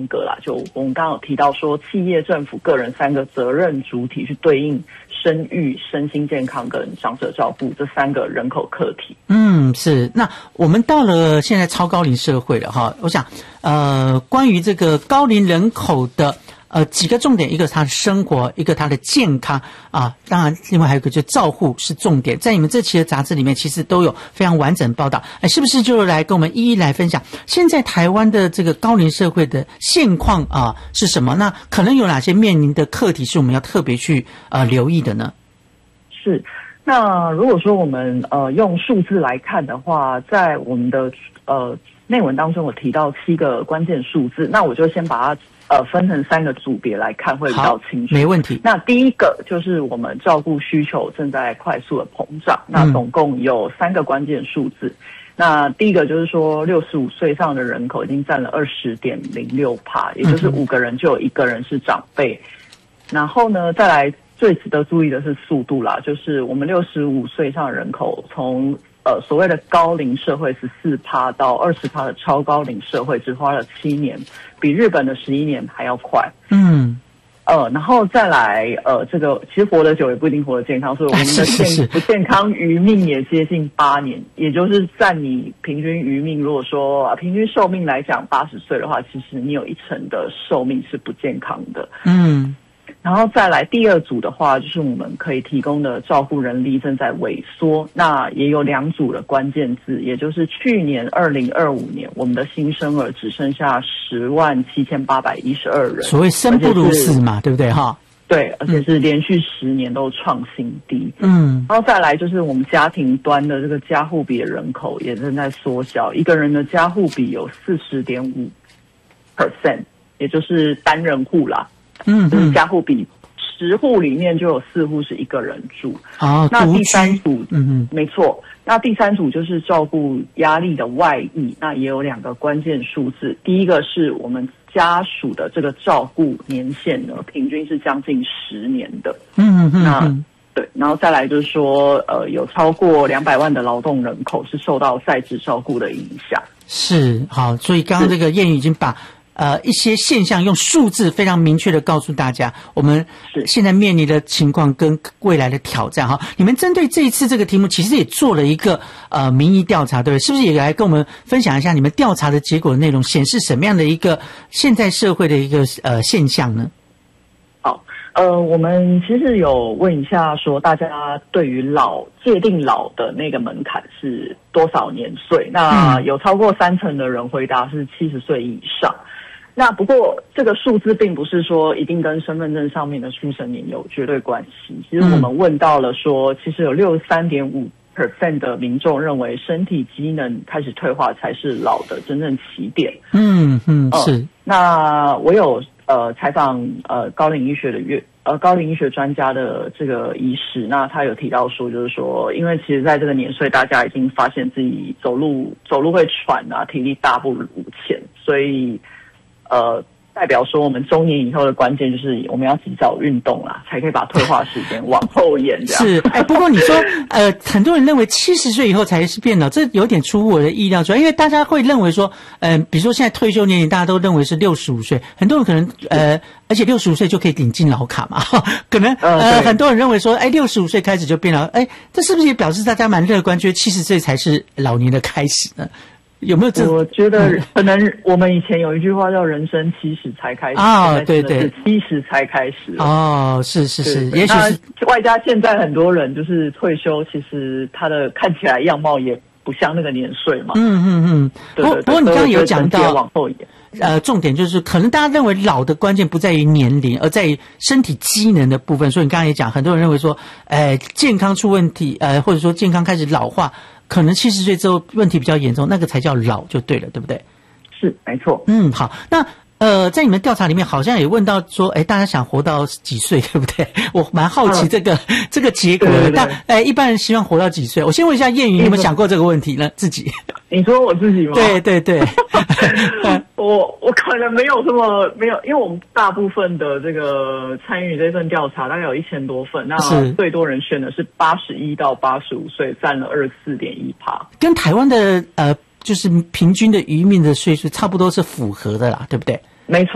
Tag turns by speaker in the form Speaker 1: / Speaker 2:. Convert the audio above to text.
Speaker 1: 个啦，就我们刚刚有提到说，企业、政府、个人3个责任主体去对应生育、身心健康跟长者照顾这3个人口课题。
Speaker 2: 是。那我们到了现在超高龄社会了哈，我想关于这个高龄人口的几个重点，一个是他的生活，一个他的健康啊，当然另外还有一个就是照护是重点，在你们这期的杂志里面其实都有非常完整报道。是不是就来跟我们一一来分享现在台湾的这个高龄社会的现况啊是什么？那可能有哪些面临的课题是我们要特别去留意的呢？
Speaker 1: 是。那如果说我们用数字来看的话，在我们的内文当中有提到7个关键数字，那我就先把它分成3个组别来看会比较清楚。
Speaker 2: 没问题。
Speaker 1: 那第一个就是我们照顾需求正在快速的膨胀，那总共有3个关键数字。那第一个就是说65岁以上的人口已经占了 20.06%， 也就是5个人就有1个人是长辈。然后呢，再来最值得注意的是速度啦，就是我们65岁以上的人口从所谓的高龄社会14%到20%的超高龄社会只花了7年，比日本的11年还要快。然后再来这个其实活得久也不一定活得健康，所以我们的不健康余命也接近8年，也就是占你平均余命，如果说平均寿命来讲80岁的话，其实你有1成的寿命是不健康的。然后再来第2组的话，就是我们可以提供的照顾人力正在萎缩，那也有2组的关键字，也就是去年2025年我们的新生儿只剩下107812人，
Speaker 2: 所谓生不如死嘛，对不对哈？
Speaker 1: 对，而且是连续10年都创新低。然后再来就是我们家庭端的这个家户比的人口也正在缩小，一个人的家户比有 40.5%， 也就是单人户啦。就是家户比10户里面就有4户是1个人住。那第3组，没错。那第3组就是照顾压力的外溢，那也有2个关键数字。第一个是我们家属的这个照顾年限呢，平均是将近10年的。那对，然后再来就是说，有超过200万的劳动人口是受到在职照顾的影响。
Speaker 2: 是，好，所以刚刚这个燕宇已经把一些现象用数字非常明确的告诉大家，我们现在面临的情况跟未来的挑战哈。你们针对这一次这个题目，其实也做了一个民意调查，对不对？是不是也来跟我们分享一下你们调查的结果的内容，显示什么样的一个现在社会的一个现象呢？
Speaker 1: 好，我们其实有问一下说，大家对于界定老的那个门槛是多少年岁？那有超过30%的人回答是70岁以上。那不过这个数字并不是说一定跟身份证上面的出生年有绝对关系。其实我们问到了说，其实有 63.5% 的民众认为身体机能开始退化才是老的真正起点。
Speaker 2: 是。
Speaker 1: 那我有采访高龄医学专家的这个医师，那他有提到说，就是说，因为其实在这个年岁，大家已经发现自己走路会喘啊，体力大不如前，所以代表说我们中年以后的关键就是我们要及早运动啦，才可以把退化时间往后延这样。
Speaker 2: 是，不过你说很多人认为70岁以后才是变老，这有点出乎我的意料之外，因为大家会认为说比如说现在退休年龄大家都认为是65岁，很多人可能而且65岁就可以领敬老卡嘛，可能很多人认为说65岁开始就变老，这是不是也表示大家蛮乐观，觉得70岁才是老年的开始呢？有没有这？
Speaker 1: 我觉得可能我们以前有一句话叫人生70才开始
Speaker 2: 对对
Speaker 1: ，70才开始
Speaker 2: 是，也许是
Speaker 1: 外加现在很多人就是退休，其实他的看起来样貌也不像那个年岁嘛。
Speaker 2: 不过你刚刚有讲到
Speaker 1: 往后延，
Speaker 2: 重点就是可能大家认为老的关键不在于年龄，而在于身体机能的部分。所以你刚刚也讲，很多人认为说健康出问题，或者说健康开始老化，可能70岁之后问题比较严重，那个才叫老就对了，对不对？
Speaker 1: 是，没错。
Speaker 2: 好，那在你们调查里面好像也问到说，大家想活到几岁，对不对？我蛮好奇这个结果的。但一般人希望活到几岁？我先问一下燕宇，你有没有想过这个问题呢？自己？
Speaker 1: 你说我自己吗？
Speaker 2: 对。
Speaker 1: 我可能没有，因为我们大部分的这个参与这份调查大概有1000多份，那最多人选的是81到85岁，占了24.1%，
Speaker 2: 跟台湾的就是平均的余命的岁数差不多是符合的啦，对不对？
Speaker 1: 没错。